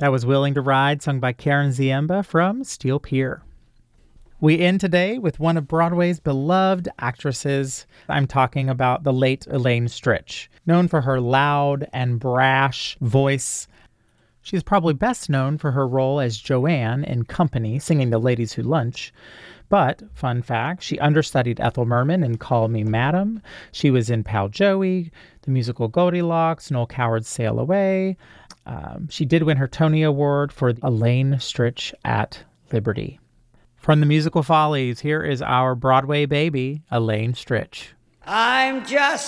That was Willing to Ride, sung by Karen Ziemba from Steel Pier. We end today with one of Broadway's beloved actresses. I'm talking about the late Elaine Stritch. Known for her loud and brash voice, she's probably best known for her role as Joanne in Company, singing The Ladies Who Lunch. But, fun fact, she understudied Ethel Merman in Call Me Madam. She was in Pal Joey, the musical Goldilocks, Noel Coward's Sail Away. She did win her Tony Award for Elaine Stritch at Liberty. From the Musical Follies, here is our Broadway baby, Elaine Stritch. I'm just